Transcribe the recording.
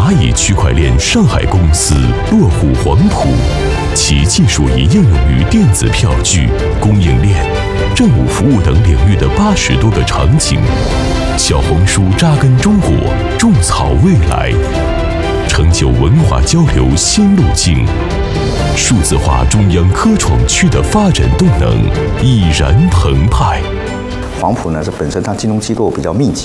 蚂蚁区块链上海公司落户黄埔，其技术已应用于电子票据、供应链、政务服务等领域的80多个场景。小红书扎根中国，种草未来，成就文化交流新路径。数字化中央科创区的发展动能已然澎湃。 黄埔呢，这本身它金融机构比较密集。